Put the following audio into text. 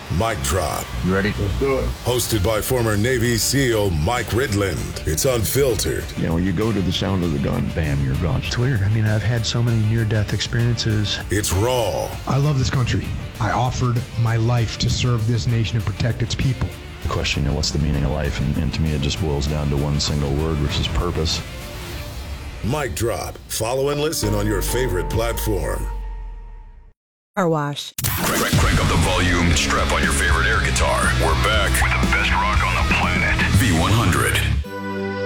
Mic Drop. You ready? Let's do it. Hosted by former Navy SEAL Mike Ridland. It's unfiltered. You know, you go to the sound of the gun, bam, you're gone. It's weird. I mean, I've had so many near-death experiences. It's raw. I love this country. I offered my life to serve this nation and protect its people. The question, you know, what's the meaning of life? And to me, it just boils down to one single word, which is purpose. Mic Drop. Follow and listen on your favorite platform. Car wash. Crank up the volume, strap on your favorite air guitar. We're back with the best rock on the planet. V100.